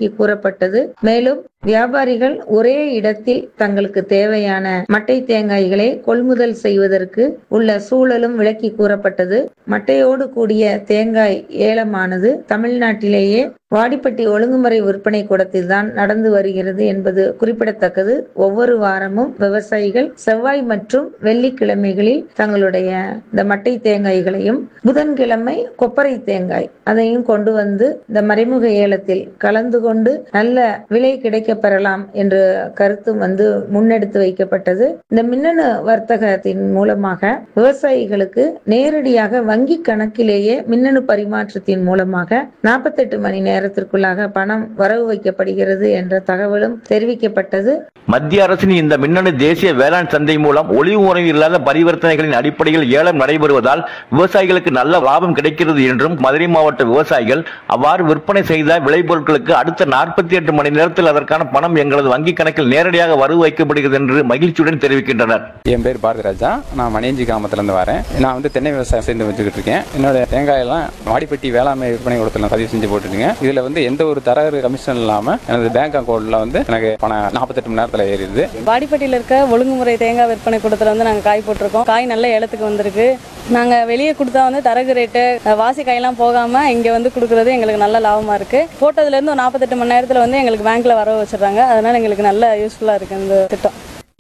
விலைக்கு கூறப்பட்டது. மேலும் வியாபாரிகள் ஒரே இடத்தில் தங்களுக்கு தேவையான மட்டை தேங்காய்களை கொள்முதல் செய்வதற்கு உள்ள சூழலும் விலக்கி கூறப்பட்டது. மட்டையோடு கூடிய தேங்காய் ஏலமானது தமிழ்நாட்டிலேயே வாடிப்பட்டி ஒழுங்குமுறை விற்பனை கூடத்தில் தான் நடந்து வருகிறது என்பது குறிப்பிடத்தக்கது. ஒவ்வொரு வாரமும் விவசாயிகள் செவ்வாய் மற்றும் வெள்ளிக்கிழமைகளில் தங்களுடைய இந்த மட்டை தேங்காய்களையும், புதன்கிழமை கொப்பரை தேங்காய் அதையும் கொண்டு வந்து இந்த மறைமுக ஏலத்தில் கலந்து கொண்டு நல்ல விலை கிடைக்க பெறலாம் என்ற கருத்தும் முன்னெடுத்து வைக்கப்பட்டது. இந்த மின்னணு வர்த்தகத்தின் மூலமாக விவசாயிகளுக்கு நேரடியாக வங்கி கணக்கிலேயே மின்னணு பரிமாற்றத்தின் மூலமாக 48 மணி நேரத்திற்குள்ளாக பணம் வரவு வைக்கப்படுகிறது என்ற தகவலும் தெரிவிக்கப்பட்டது. மத்திய அரசின் இந்த மின்னணு தேசிய வேளாண் சந்தை மூலம் ஒளிவு முறை இல்லாத பரிவர்த்தனைகளின் அடிப்படையில் ஏலம் நடைபெறுவதால் விவசாயிகளுக்கு நல்ல லாபம் கிடைக்கிறது என்றும் மதுரை மாவட்ட விவசாயிகள் அவ்வாறு விற்பனை செய்த விளைபொருட்களுக்கு அடுத்த 48 மணி நேரத்தில் அதற்கான பணம் எங்களது வங்கி கணக்கில் நேரடியாக வரவு வைக்கப்படுகிறது என்று மகிழ்ச்சியுடன் தெரிவிக்கின்றனர். என் பேர் பாரதிராஜா, நான் மணியஞ்சி கிராமத்திலிருந்து வரேன். நான் தென்னை விவசாயம் செய்து வச்சுக்கிட்டு இருக்கேன். என்னோட தேங்காயெல்லாம் வாடிப்பட்டி வேளாண்மை விற்பனை கூடத்தில் பதிவு செஞ்சு போட்டுருக்கேன். இதுல எந்த ஒரு தரகர் கமிஷன் இல்லாம எனது பேங்க் அக்கௌண்ட்ல எனக்கு பணம் 48 மணி நேரத்தில் ஏறிடுது. வாடிப்பட்டியில் இருக்க ஒழுங்குமுறை தேங்காய் விற்பனை கூடத்தில் நாங்கள் காய் போட்டிருக்கோம். காய் நல்ல ஏலத்துக்கு வந்திருக்கு. நாங்கள் வெளியே கொடுத்தா தரகு ரேட்டு வாசி காயெல்லாம் போகாமல் இங்கே கொடுக்குறது எங்களுக்கு நல்ல லாபமாக இருக்குது. போட்டதுலேருந்து 48 மணி நேரத்தில் எங்களுக்கு பேங்க்கில் வரவு வச்சிடுறாங்க. அதனால் எங்களுக்கு நல்ல யூஸ்ஃபுல்லாக இருக்குது இந்த திட்டம்.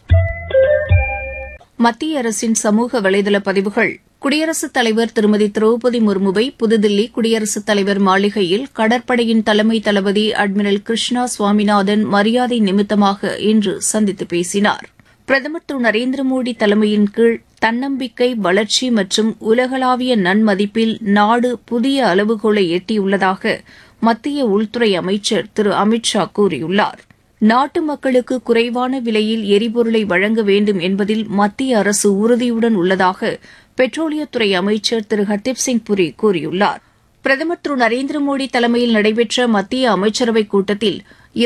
மத்திய அரசின் சமூக வலைதள பதிவுகள். குடியரசுத் தலைவர் திருமதி திரௌபதி முர்முவை புதுதில்லி குடியரசுத் தலைவர் மாளிகையில் கடற்படையின் தலைமை தளபதி அட்மிரல் கிருஷ்ணா சுவாமிநாதன் மரியாதை நிமித்தமாக இன்று சந்தித்து பேசினார். பிரதமர் திரு நரேந்திர மோடி தலைமையின் கீழ் தன்னம்பிக்கை, வளர்ச்சி மற்றும் உலகளாவிய நன்மதிப்பில் நாடு புதிய அளவுகோலை எட்டியுள்ளதாக மத்திய உள்துறை அமைச்சர் திரு அமித் ஷா கூறியுள்ளார். நாட்டு மக்களுக்கு குறைவான விலையில் எரிபொருளை வழங்க வேண்டும் என்பதில் மத்திய அரசு உறுதியுடன் உள்ளதாக பெட்ரோலியத்துறை அமைச்சர் திரு ஹர்தீப் சிங் புரி கூறியுள்ளார். பிரதமர் திரு நரேந்திர மோடி தலைமையில் நடைபெற்ற மத்திய அமைச்சரவைக் கூட்டத்தில்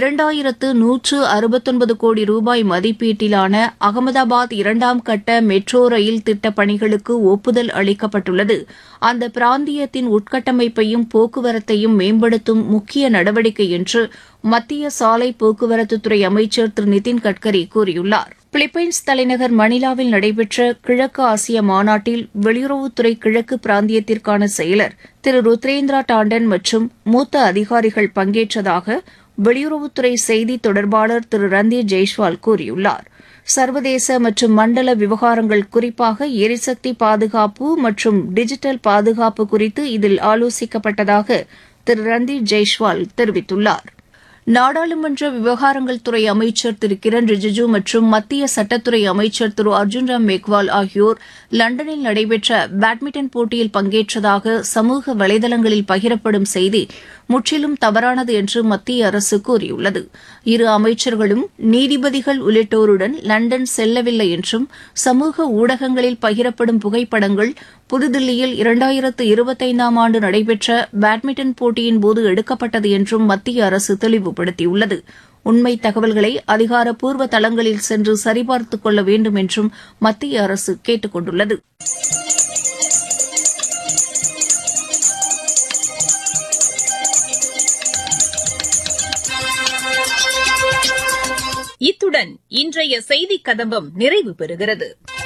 2169 கோடி ரூபாய் மதிப்பீட்டிலான அகமதாபாத் 2ஆம் கட்ட மெட்ரோ ரயில் திட்டப் பணிகளுக்கு ஒப்புதல் அளிக்கப்பட்டுள்ளது. அந்த பிராந்தியத்தின் உட்கட்டமைப்பையும் போக்குவரத்தையும் மேம்படுத்தும் முக்கிய நடவடிக்கை என்று மத்திய சாலை போக்குவரத்துத்துறை அமைச்சர் திரு நிதின் கட்கரி கூறியுள்ளார். பிலிப்பைன்ஸ் தலைநகர் மணிலாவில் நடைபெற்ற கிழக்கு ஆசிய மாநாட்டில் வெளியுறவுத்துறை கிழக்கு பிராந்தியத்திற்கான செயலர் திரு ருத்ரேந்திரா டாண்டன் மற்றும் மூத்த அதிகாரிகள் பங்கேற்றதாக வெளியுறவுத்துறை செய்தி தொடர்பாளர் திரு ரந்தீர் ஜெய்ஸ்வால் கூறியுள்ளார். சர்வதேச மற்றும் மண்டல விவகாரங்கள், குறிப்பாக எரிசக்தி பாதுகாப்பு மற்றும் டிஜிட்டல் பாதுகாப்பு குறித்து இதில் ஆலோசிக்கப்பட்டதாக திரு ரந்தீர் ஜெய்ஸ்வால் தெரிவித்துள்ளார். நாடாளுமன்ற விவகாரங்கள் துறை அமைச்சர் திரு கிரண் ரிஜிஜு மற்றும் மத்திய சட்டத்துறை அமைச்சர் திரு அர்ஜுன் ராம் மேக்வால் ஆகியோர் லண்டனில் நடைபெற்ற பேட்மிண்டன் போட்டியில் பங்கேற்றதாக சமூக வலைதளங்களில் பகிரப்படும் செய்தி முற்றிலும் தவறானது என்று மத்திய அரசு கூறியுள்ளது. இரு அமைச்சர்களும் நீதிபதிகள் உள்ளிட்டோருடன் லண்டன் செல்லவில்லை என்றும் சமூக ஊடகங்களில் பகிரப்படும் புகைப்படங்கள் புதுதில்லியில் 2025ஆம் ஆண்டு நடைபெற்ற பேட்மிண்டன் போட்டியின் போது எடுக்கப்பட்டது என்றும் மத்திய அரசு தெளிவுபடுத்தியுள்ளது. உண்மை தகவல்களை அதிகாரப்பூர்வ தளங்களில் சென்று சரிபார்த்துக் கொள்ள வேண்டும் என்றும் மத்திய அரசு கேட்டுக் கொண்டுள்ளது. இத்துடன் இன்றைய செய்திக் கதம்பம் நிறைவு பெறுகிறது.